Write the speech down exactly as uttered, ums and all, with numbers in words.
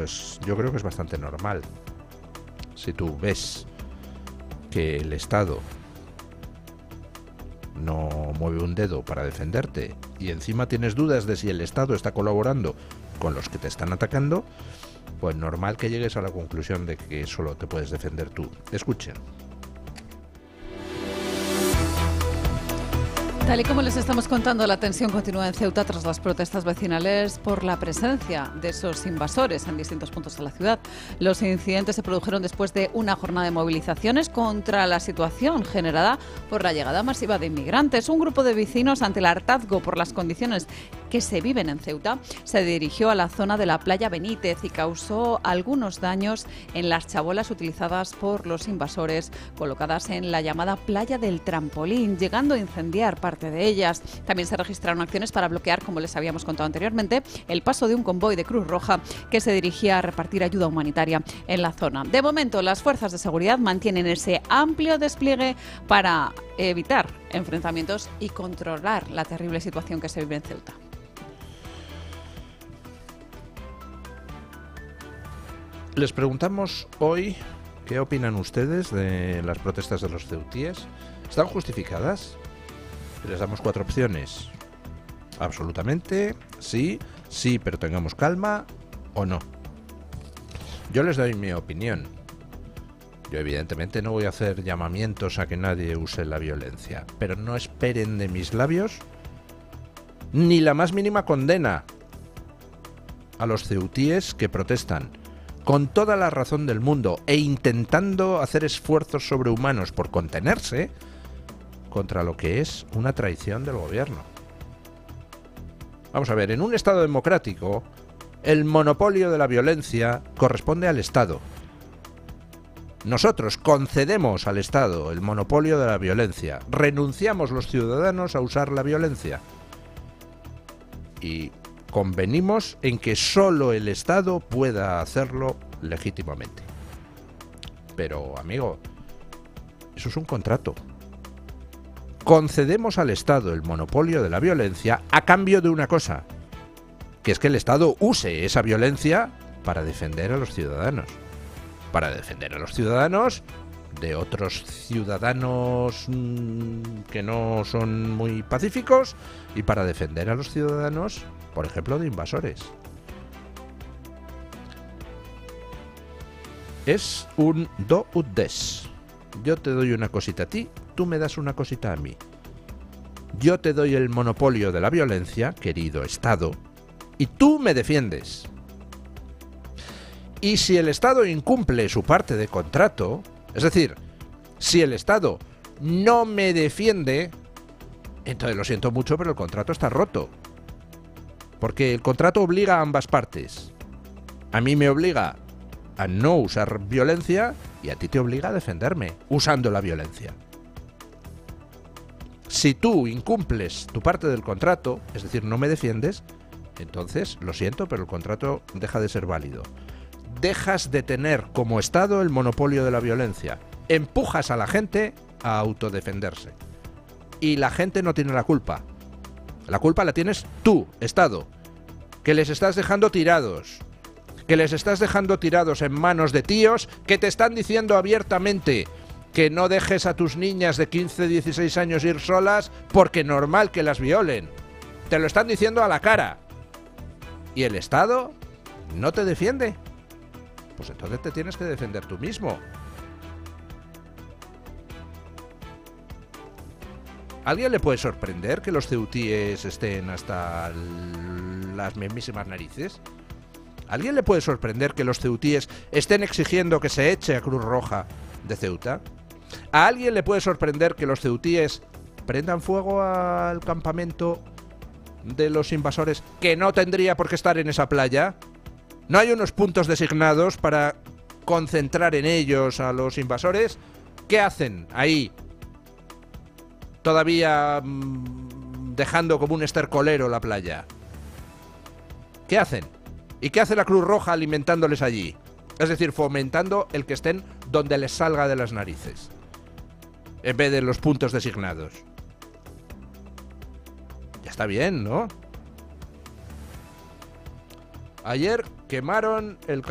es, yo creo que es bastante normal. Si tú ves que el Estado no mueve un dedo para defenderte y encima tienes dudas de si el Estado está colaborando con los que te están atacando, pues normal que llegues a la conclusión de que solo te puedes defender tú. Escuchen. Tal y como les estamos contando, la tensión continúa en Ceuta tras las protestas vecinales por la presencia de esos invasores en distintos puntos de la ciudad. Los incidentes se produjeron después de una jornada de movilizaciones contra la situación generada por la llegada masiva de inmigrantes. Un grupo de vecinos, ante el hartazgo por las condiciones que se viven en Ceuta, se dirigió a la zona de la playa Benítez y causó algunos daños en las chabolas utilizadas por los invasores, colocadas en la llamada playa del Trampolín, llegando a incendiar parte de ellas. También se registraron acciones para bloquear, como les habíamos contado anteriormente, el paso de un convoy de Cruz Roja que se dirigía a repartir ayuda humanitaria en la zona. De momento, las fuerzas de seguridad mantienen ese amplio despliegue para evitar enfrentamientos y controlar la terrible situación que se vive en Ceuta. Les preguntamos hoy qué opinan ustedes de las protestas de los ceutíes. ¿Están justificadas? Les damos cuatro opciones. Absolutamente, sí, sí, pero tengamos calma, o no. Yo les doy mi opinión. Yo evidentemente no voy a hacer llamamientos a que nadie use la violencia, pero no esperen de mis labios ni la más mínima condena a los ceutíes que protestan con toda la razón del mundo e intentando hacer esfuerzos sobrehumanos por contenerse contra lo que es una traición del gobierno. Vamos a ver, en un Estado democrático, el monopolio de la violencia corresponde al Estado. Nosotros concedemos al Estado el monopolio de la violencia, renunciamos los ciudadanos a usar la violencia y convenimos en que solo el Estado pueda hacerlo legítimamente. Pero, amigo, eso es un contrato. Concedemos al Estado el monopolio de la violencia a cambio de una cosa, que es que el Estado use esa violencia para defender a los ciudadanos. Para defender a los ciudadanos de otros ciudadanos mmm, que no son muy pacíficos y para defender a los ciudadanos, por ejemplo, de invasores. Es un do ut des. Yo te doy una cosita a ti, tú me das una cosita a mí. Yo te doy el monopolio de la violencia, querido Estado, y tú me defiendes. Y si el Estado incumple su parte de contrato, es decir, si el Estado no me defiende, entonces lo siento mucho, pero el contrato está roto. Porque el contrato obliga a ambas partes. A mí me obliga a no usar violencia y a ti te obliga a defenderme usando la violencia. Si tú incumples tu parte del contrato, es decir, no me defiendes, entonces lo siento, pero el contrato deja de ser válido. Dejas de tener como Estado el monopolio de la violencia. Empujas a la gente a autodefenderse. Y la gente no tiene la culpa. La culpa la tienes tú, Estado, que les estás dejando tirados. Que les estás dejando tirados en manos de tíos que te están diciendo abiertamente que no dejes a tus niñas de quince, dieciséis años ir solas porque normal que las violen. Te lo están diciendo a la cara. ¿Y el Estado no te defiende? Pues entonces te tienes que defender tú mismo. ¿A alguien le puede sorprender que los ceutíes estén hasta las mismísimas narices? ¿A alguien le puede sorprender que los ceutíes estén exigiendo que se eche a Cruz Roja de Ceuta? ¿A alguien le puede sorprender que los ceutíes prendan fuego al campamento de los invasores que no tendría por qué estar en esa playa? ¿No hay unos puntos designados para concentrar en ellos a los invasores? ¿Qué hacen ahí? Todavía mmm, dejando como un estercolero la playa. ¿Qué hacen? ¿Y qué hace la Cruz Roja alimentándoles allí? Es decir, fomentando el que estén donde les salga de las narices, en vez de los puntos designados. Ya está bien, ¿no? Ayer quemaron el